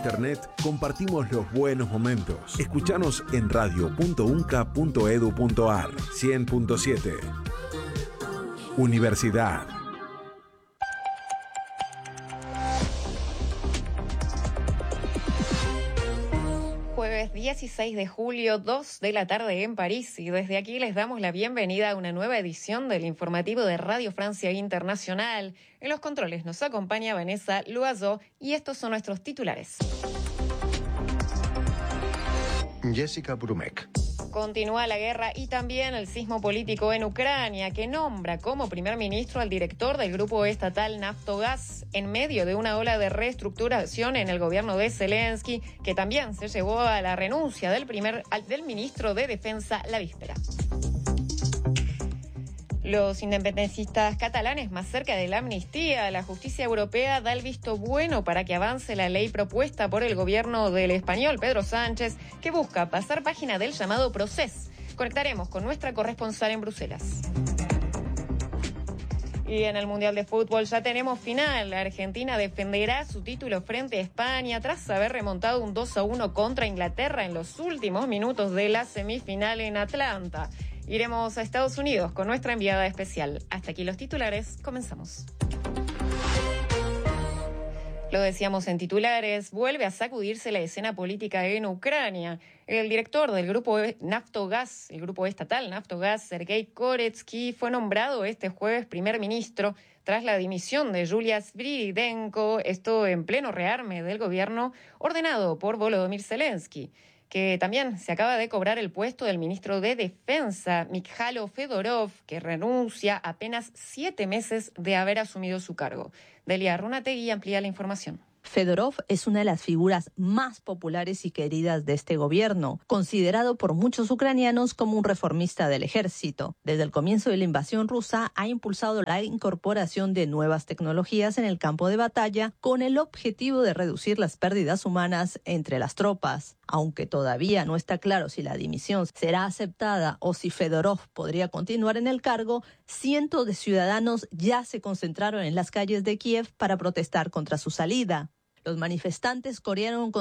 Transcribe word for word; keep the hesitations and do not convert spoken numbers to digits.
internet, compartimos los buenos momentos. Escuchanos en radio punto unca punto edu punto ar. cien punto siete. Universidad. Jueves dieciséis de julio, dos de la tarde en París, y desde aquí les damos la bienvenida a una nueva edición del informativo de Radio Francia Internacional. En los controles nos acompaña Vanessa Loiseau y estos son nuestros titulares. Jessica Brumek. Continúa la guerra y también el sismo político en Ucrania, que nombra como primer ministro al director del grupo estatal Naftogaz en medio de una ola de reestructuración en el gobierno de Zelensky, que también se llevó a la renuncia del primer del ministro de Defensa la víspera. Los independentistas catalanes más cerca de la amnistía. La justicia europea da el visto bueno para que avance la ley propuesta por el gobierno del español Pedro Sánchez, que busca pasar página del llamado Procés. Conectaremos con nuestra corresponsal en Bruselas. Y en el Mundial de Fútbol ya tenemos final. La Argentina defenderá su título frente a España tras haber remontado un dos a uno contra Inglaterra en los últimos minutos de la semifinal en Atlanta. Iremos a Estados Unidos con nuestra enviada especial. Hasta aquí los titulares, comenzamos. Lo decíamos en titulares, vuelve a sacudirse la escena política en Ucrania. El director del grupo Naftogaz, el grupo estatal Naftogaz, Sergei Koretsky, fue nombrado este jueves primer ministro tras la dimisión de Yulia Sviridenko, esto en pleno rearme del gobierno ordenado por Volodymyr Zelensky, que también se acaba de cobrar el puesto del ministro de Defensa, Mikhailo Fedorov, que renuncia apenas siete meses de haber asumido su cargo. Delia Runategui amplía la información. Fedorov es una de las figuras más populares y queridas de este gobierno, considerado por muchos ucranianos como un reformista del ejército. Desde el comienzo de la invasión rusa ha impulsado la incorporación de nuevas tecnologías en el campo de batalla con el objetivo de reducir las pérdidas humanas entre las tropas. Aunque todavía no está claro si la dimisión será aceptada o si Fedorov podría continuar en el cargo, cientos de ciudadanos ya se concentraron en las calles de Kiev para protestar contra su salida. Los manifestantes corearon con